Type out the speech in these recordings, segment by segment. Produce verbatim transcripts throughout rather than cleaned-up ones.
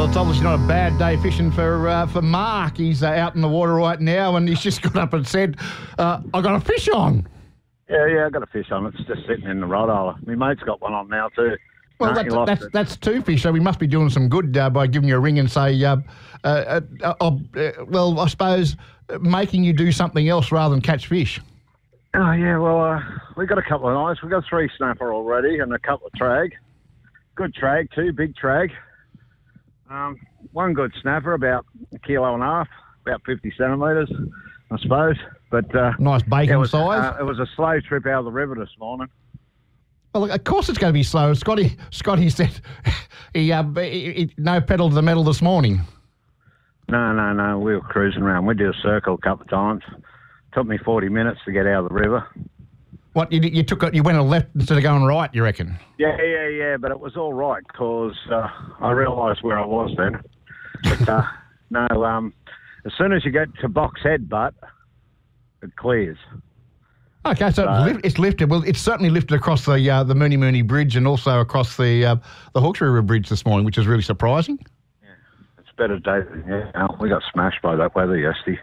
Well, it's obviously not a bad day fishing for uh, for Mark. He's uh, out in the water right now, and he's just got up and said, uh, I got a fish on. Yeah, yeah, I got a fish on. It's just sitting in the rod hole. My mate's got one on now too. Well, No, that's, he lost that's, it. that's two fish, so we must be doing some good uh, by giving you a ring and say, uh, uh, uh, uh, uh, well, I suppose uh, making you do something else rather than catch fish. Oh, yeah, well, uh, we got a couple of nights. We got three snapper already and a couple of trag. Good trag too, big trag. Um, one good snapper, about a kilo and a half, about fifty centimetres, I suppose. But uh, Nice bacon it was, size. Uh, it was a slow trip out of the river this morning. Well, look, of course it's going to be slow. Scotty Scotty said he, uh, he, he no pedal to the metal this morning. No, no, no. We were cruising around. We did a circle a couple of times. Took me forty minutes to get out of the river. What, you, you took it, you went a left instead of going right, you reckon? Yeah, yeah, yeah. But it was all right because uh, I realised where I was then. But uh, no, um, as soon as you get to Box Head Butt, it clears. Okay, so So- it's, lift, it's lifted. Well, it's certainly lifted across the uh, the Mooney Mooney Bridge and also across the uh, the Hawkesbury River Bridge this morning, which is really surprising. It's a better day than yeah. no, we got smashed by that weather yesterday.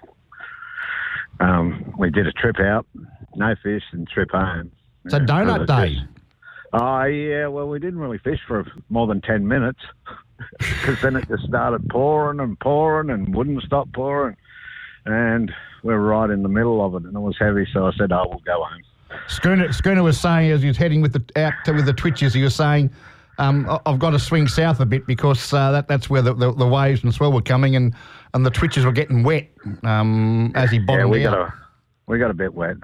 Um, we did a trip out, no fish, and trip home. It's a donut Yeah, day. Oh, yeah, well, we didn't really fish for more than ten minutes because then it just started pouring and pouring and wouldn't stop pouring. And we were right in the middle of it and it was heavy, so I said, oh, we'll go home. Schooner, Schooner was saying as he was heading with the out to, with the twitches, he was saying, um, "I- I've got to swing south a bit because uh, that that's where the, the, the waves and swell were coming and, and the twitches were getting wet um, as he Yeah, bottomed we out." got, a, we got a bit wet,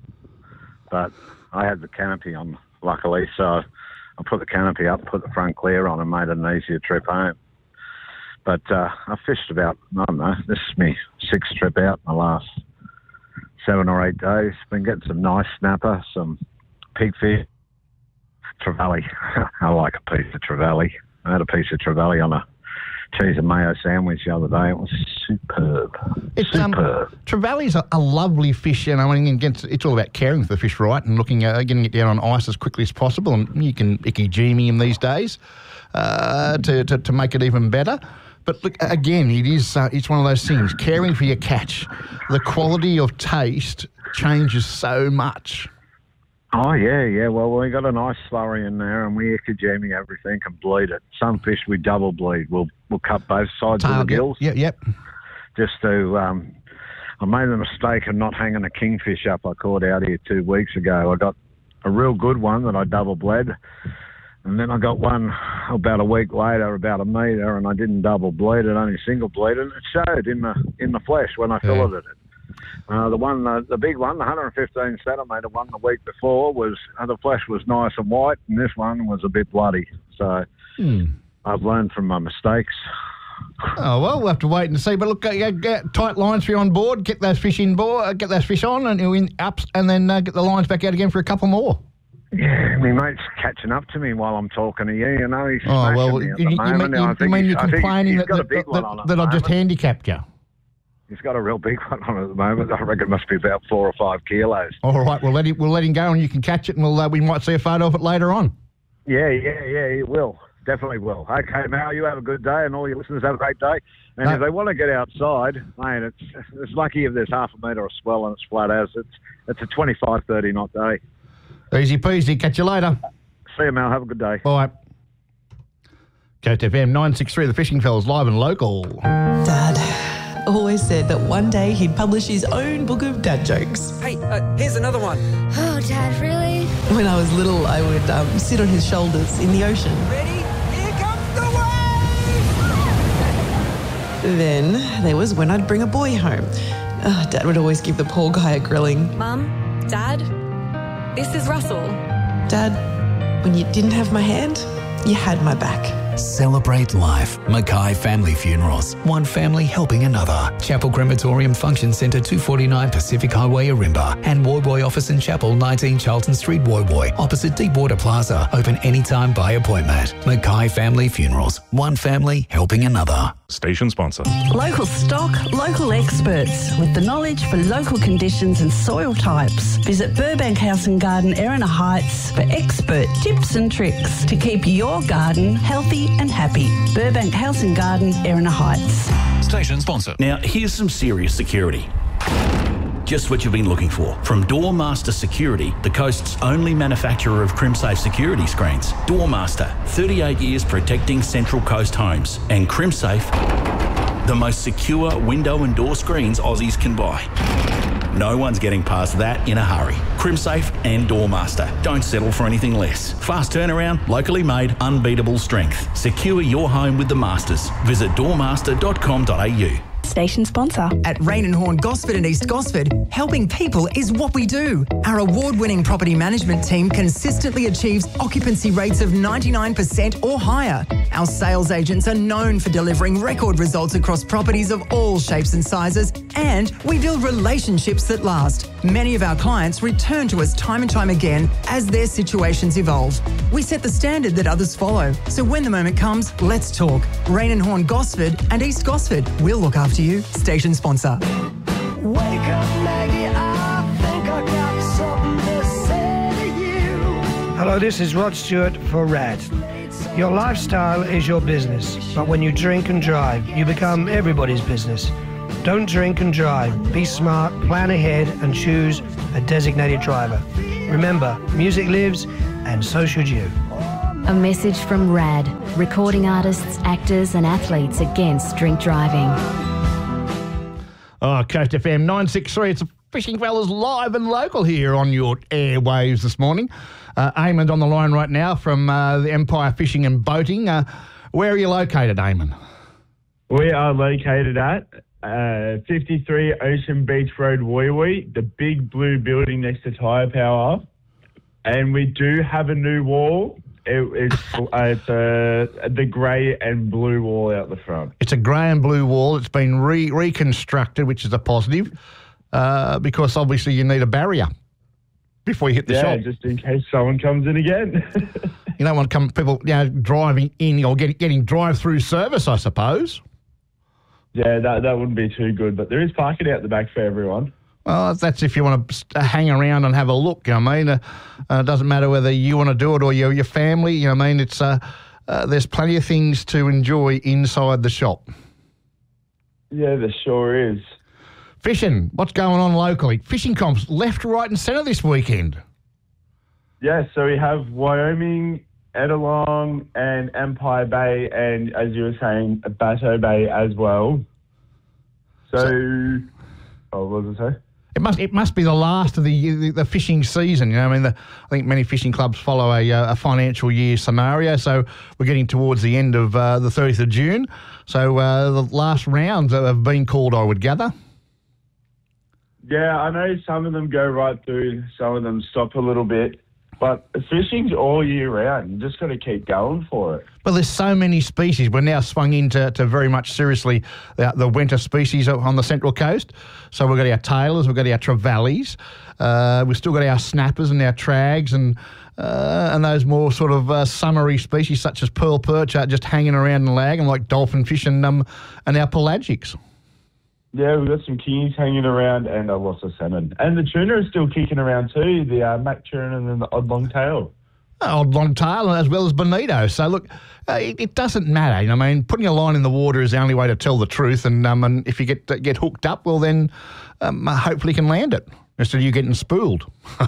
but I had the canopy on, luckily, so I put the canopy up, put the front clear on and made it an easier trip home. But uh, I fished about, I don't know, this is me sixth trip out in the last seven or eight days. Been getting some nice snapper, some pigfish, trevally. I like a piece of trevally. I had a piece of trevally on a cheese and mayo sandwich the other day. It was superb. It's, um, superb. Trevalli's a, a lovely fish, and I mean, it's, it's all about caring for the fish right and looking at getting it down on ice as quickly as possible. And you can ikijimi him these days uh, to, to to make it even better. But look, again, it is uh, it's one of those things. Caring for your catch, the quality of taste changes so much. Oh, yeah, yeah. Well, we got a nice slurry in there and we ikijimi everything and bleed it. Some fish we double bleed. We'll we'll cut both sides of the Tail, gills. Yep, yep. Just to, um, I made the mistake of not hanging a kingfish up I caught out here two weeks ago. I got a real good one that I double bled. And then I got one about a week later, about a metre, and I didn't double bleed it, only single bleed, and it showed in the in the flesh when I filleted it. Uh, the one, uh, the big one, the one hundred fifteen centimetre one the week before, was uh, the flesh was nice and white, and this one was a bit bloody. So Hmm. I've learned from my mistakes. Oh, well, we'll have to wait and see. But look, uh, yeah, get tight lines for you on board, get those fish in board, uh, get those fish on and in ups, and then uh, get the lines back out again for a couple more. Yeah, my mate's catching up to me while I'm talking to you. You know, he's Oh, smashing well, me at you, the you moment. mean, I you, think you mean he's- you're I think complaining he's that, got a that, big one that, on at that the I've just moment. handicapped you? He's got a real big one on at the moment. I reckon it must be about four or five kilos. All right, we'll let him, we'll let him go and you can catch it and we'll, uh, we might see a photo of it later on. Yeah, yeah, yeah, he will. Definitely will. Okay, Mal, you have a good day and all your listeners have a great day. And No. if they want to get outside, mate, it's it's lucky if there's half a metre of swell and it's flat as. It's it's a twenty-five, thirty knot day. Easy peasy. Catch you later. See you, Mal. Have a good day. All right. Coast F M nine six three, The Fishing Fellas, live and local. Dad always said that one day he'd publish his own book of dad jokes. Hey, uh, here's another one. Oh, Dad, really? When I was little, I would um, sit on his shoulders in the ocean. Ready? Here comes the wave! Then there was when I'd bring a boy home. Uh, Dad would always give the poor guy a grilling. Mum, Dad, this is Russell. Dad, when you didn't have my hand, you had my back. Celebrate life. Mackay Family Funerals. One family helping another. Chapel Crematorium Function Centre, two forty-nine Pacific Highway, Arimba. And Woyboy Office and Chapel, nineteen Charlton Street, Woyboy. Opposite Deepwater Plaza. Open anytime by appointment. Mackay Family Funerals. One family helping another. Station sponsor. Local stock, local experts with the knowledge for local conditions and soil types. Visit Burbank House and Garden, Erina Heights for expert tips and tricks to keep your garden healthy and happy. Burbank House and Garden, Erina Heights. Station sponsor. Now, here's some serious security. Just what you've been looking for. From Doormaster Security, the coast's only manufacturer of CrimSafe security screens. Doormaster, thirty-eight years protecting Central Coast homes. And CrimSafe, the most secure window and door screens Aussies can buy. No one's getting past that in a hurry. CrimSafe and Doormaster. Don't settle for anything less. Fast turnaround, locally made, unbeatable strength. Secure your home with the Masters. Visit doormaster dot com dot a u. Station sponsor. At Rain and Horn Gosford and East Gosford, helping people is what we do. Our award-winning property management team consistently achieves occupancy rates of ninety-nine percent or higher. Our sales agents are known for delivering record results across properties of all shapes and sizes, and we build relationships that last. Many of our clients return to us time and time again as their situations evolve. We set the standard that others follow. So when the moment comes, let's talk. Rain and Horn Gosford and East Gosford. We'll look after you. Station sponsor. Wake up, Maggie, I think I got something to say to you. Hello, this is Rod Stewart for R A D. Your lifestyle is your business, but when you drink and drive, you become everybody's business. Don't drink and drive. Be smart, plan ahead, and choose a designated driver. Remember, music lives, and so should you. A message from R A D, recording artists, actors and athletes against drink driving. Oh, Coast F M nine sixty-three, it's Fishing Fellas live and local here on your airwaves this morning. Uh, Eamon on the line right now from uh, the Empire Fishing and Boating. Uh, where are you located, Eamon? We are located at uh, fifty-three Ocean Beach Road, Woy Woy, the big blue building next to Tyre Power. And we do have a new wall. It, it's uh, it's uh, the grey and blue wall out the front. It's a grey and blue wall. It's been re- reconstructed, which is a positive, uh, because obviously you need a barrier before you hit the yeah, shop. Yeah, just in case someone comes in again. You don't want to come people you know, driving in or getting, getting drive-through service, I suppose. Yeah, that that wouldn't be too good, but there is parking out the back for everyone. Well, that's if you want to hang around and have a look. You know what I mean? Uh, uh, it doesn't matter whether you want to do it or your your family. You know what I mean? It's uh, uh, there's plenty of things to enjoy inside the shop. Yeah, there sure is. Fishing, what's going on locally? Fishing comps left, right and centre this weekend. Yeah, so we have Wyoming, Edelong and Empire Bay and, as you were saying, Bateau Bay as well. So... so Oh, what was I say? It must it must be the last of the the, the fishing season. You know, I mean, the, I think many fishing clubs follow a, a financial year scenario. So we're getting towards the end of uh, the thirtieth of June. So uh, the last rounds have been called, I would gather. Yeah, I know some of them go right through, some of them stop a little bit. But fishing's all year round. You just got to keep going for it. Well, there's so many species. We're now swung into to very much seriously the, the winter species on the Central Coast. So we've got our tailors, we've got our trevallies, uh, we've still got our snappers and our trags and uh, and those more sort of uh, summery species such as pearl perch are just hanging around and lagging like dolphin fish and, um, and our pelagics. Yeah, we've got some kingies hanging around and a lot of salmon. And the tuna is still kicking around too, the uh, mac tuna and then the odd long tail. Odd long tail as well as bonito. So, look, uh, it, it doesn't matter. You know, I mean, putting a line in the water is the only way to tell the truth. And um, and if you get get hooked up, well, then um, hopefully you can land it instead of you getting spooled.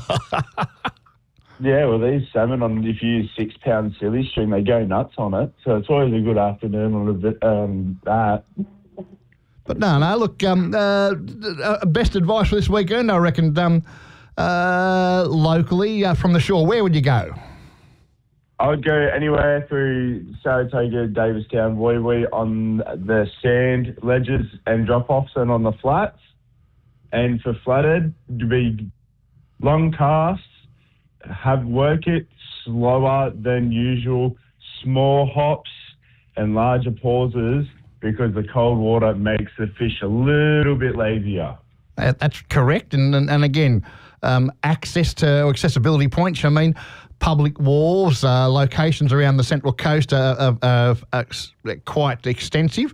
Yeah, well, these salmon, on if you use six-pound silly string, they go nuts on it. So it's always a good afternoon on a bit, um, that. But no, no, look, um, uh, uh, best advice for this weekend, I reckon, um, uh, locally uh, from the shore, where would you go? I would go anywhere through Saratoga, Davistown, Woy Woy on the sand ledges and drop-offs and on the flats. And for flathead, to be long casts, have work it slower than usual, small hops and larger pauses, because the cold water makes the fish a little bit lazier. Uh, that's correct. And and, and again, um, access to or accessibility points, I mean, public wharves, uh, locations around the Central Coast are, are, are, are quite extensive.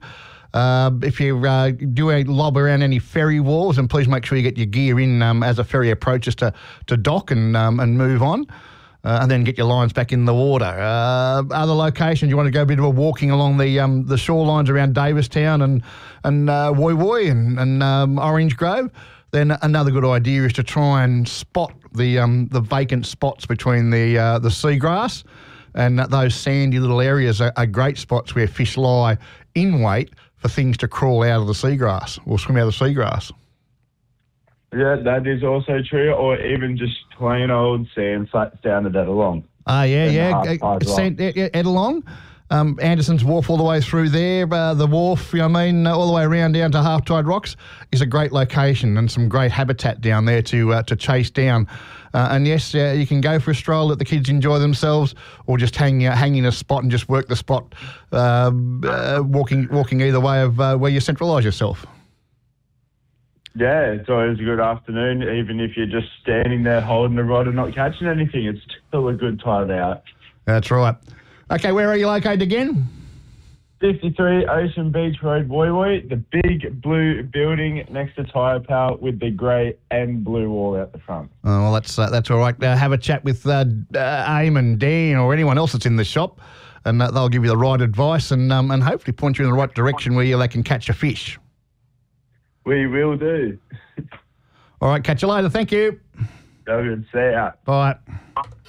Uh, if you uh, do a lob around any ferry walls, and please make sure you get your gear in um, as a ferry approaches to, to dock and um, and move on. Uh, and then get your lines back in the water. Uh, other locations, you want to go a bit of a walking along the um, the shorelines around Davistown and and uh, Woy Woy and, and um, Orange Grove. Then another good idea is to try and spot the um, the vacant spots between the uh, the seagrass, and those sandy little areas are, are great spots where fish lie in wait for things to crawl out of the seagrass or swim out of the seagrass. Yeah, that is also true, or even just plain old sand flats down at Edelong. Ah, yeah, And yeah. the hard Uh, side Saint Edelong, um, Anderson's Wharf all the way through there, uh, the wharf, you know what I mean, uh, all the way around down to Half Tide Rocks is a great location and some great habitat down there to uh, to chase down. Uh, and yes, uh, you can go for a stroll, let the kids enjoy themselves, or just hang uh, hang in a spot and just work the spot, uh, uh, walking walking either way of uh, where you centralise yourself. Yeah, it's always a good afternoon, even if you're just standing there holding the rod and not catching anything. It's still a good time out. That's right. Okay, where are you located again? fifty-three Ocean Beach Road, Woy Woy, the big blue building next to Tyre Power with the grey and blue wall out the front. Oh, well, that's uh, that's all right. Uh, have a chat with uh, uh, Aim and Dan or anyone else that's in the shop, and uh, they'll give you the right advice and um, and hopefully point you in the right direction where you, they can catch a fish. We will do. All right, catch you later. Thank you. Good, see ya. Bye.